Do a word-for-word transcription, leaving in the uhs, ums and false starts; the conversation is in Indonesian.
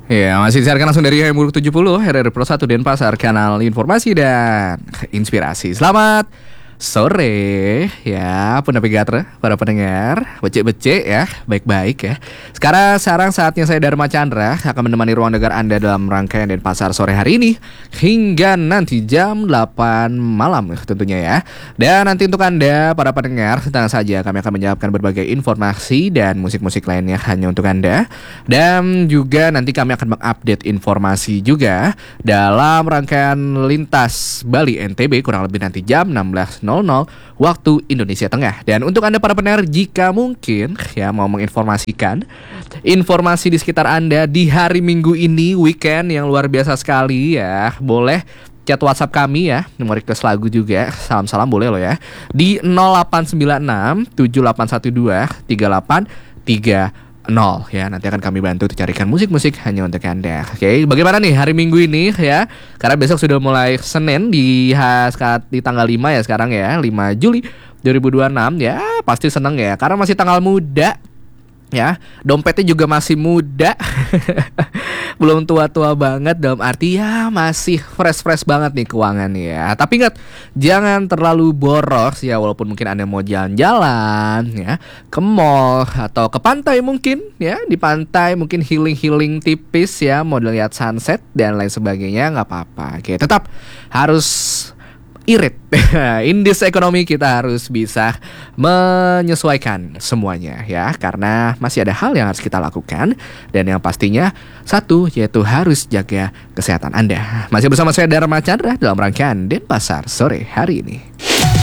Ya, masih disiarkan langsung dari Hamburg tujuh puluh, R R Pro satu Denpasar, kanal informasi dan inspirasi. Selamat sore ya pendengar, para pendengar, becek-becek ya, baik-baik ya. Sekarang sekarang saatnya saya Dharma Chandra akan menemani ruang dengar Anda dalam rangkaian Denpasar sore hari ini hingga nanti jam delapan malam tentunya ya. Dan nanti untuk Anda para pendengar, tenang saja kami akan menyiapkan berbagai informasi dan musik-musik lainnya hanya untuk Anda. Dan juga nanti kami akan mengupdate informasi juga dalam rangkaian lintas Bali N T B kurang lebih nanti jam enam belas waktu Indonesia Tengah. Dan untuk Anda para pendengar, jika mungkin ya mau menginformasikan informasi di sekitar Anda di hari Minggu ini, weekend yang luar biasa sekali ya, boleh chat WhatsApp kami ya, nomor request lagu juga, salam-salam boleh loh ya, di nol delapan sembilan enam tujuh delapan satu dua tiga delapan tiga nol ya. Nanti akan kami bantu untuk carikan musik-musik hanya untuk Anda. Oke, bagaimana nih hari Minggu ini ya? Karena besok sudah mulai Senin di saat di tanggal lima ya sekarang ya, lima Juli dua ribu dua puluh enam ya. Pasti seneng ya karena masih tanggal muda. Ya, dompetnya juga masih muda. Belum tua-tua banget, dalam arti ya masih fresh-fresh banget nih keuangan ya. Tapi ingat, jangan terlalu boros ya, walaupun mungkin Anda mau jalan-jalan ya, ke mall atau ke pantai mungkin ya. Di pantai mungkin healing-healing tipis ya, mau lihat sunset dan lain sebagainya, nggak apa-apa. Oke, tetap harus irit. In this ekonomi kita harus bisa menyesuaikan semuanya ya, karena masih ada hal yang harus kita lakukan. Dan yang pastinya satu, yaitu harus jaga kesehatan Anda. Masih bersama saya Dharma Chandra dalam rangkaian Denpasar sore hari ini.